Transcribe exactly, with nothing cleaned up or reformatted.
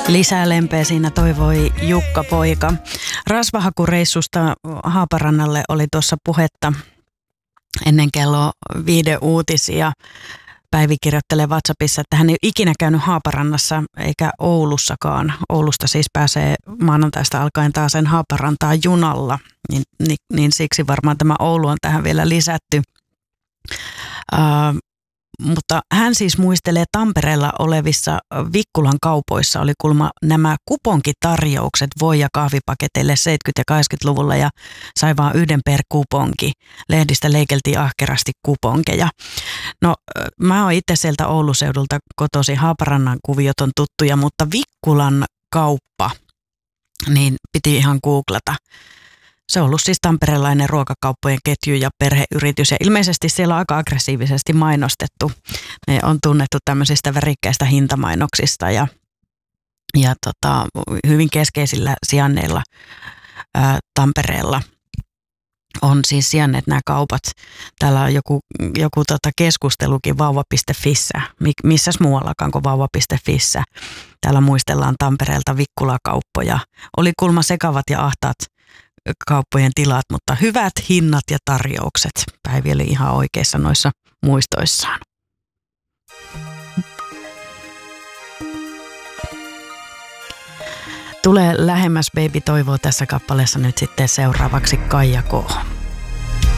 Lisää lempeä siinä toivoi Jukka Poika. Rasvahakureissusta Haaparannalle oli tuossa puhetta ennen kello viiden uutisia. Päivi kirjoittelee WhatsAppissa, että hän ei ole ikinä käynyt Haaparannassa eikä Oulussakaan. Oulusta siis pääsee maanantaista alkaen taas sen Haaparantaa junalla, niin, niin, niin siksi varmaan tämä Oulu on tähän vielä lisätty. Uh, Mutta hän siis muistelee Tampereella olevissa Vikkulan kaupoissa oli kulma nämä kuponkitarjoukset voi- ja kahvipaketeille seitsemänkymmentä- ja kahdeksankymmentäluvulla ja sai vaan yhden per kuponki. Lehdistä leikeltiin ahkerasti kuponkeja. No mä oon itse sieltä Ouluseudulta kotoisin, Haaparannan kuviot on tuttuja, mutta Vikkulan kauppa, niin piti ihan googlata. Se on ollut siis tamperelainen ruokakauppojen ketju ja perheyritys ja ilmeisesti siellä on aika aggressiivisesti mainostettu. Ne on tunnettu tämmöisistä värikkäistä hintamainoksista ja, ja tota, hyvin keskeisillä sijanneilla ää, Tampereella on siis sijanneet nämä kaupat. Täällä on joku, joku tota keskustelukin vauva piste fissä, missäs muuallakaan kuin vauva piste fissä. Täällä muistellaan Tampereelta Vikkula-kauppoja. Oli kulma sekavat ja ahtaat kauppojen tilat, mutta hyvät hinnat ja tarjoukset. Päivi oli ihan oikeassa noissa muistoissaan. Tulee lähemmäs baby toivoo tässä kappaleessa nyt sitten seuraavaksi Kaija K.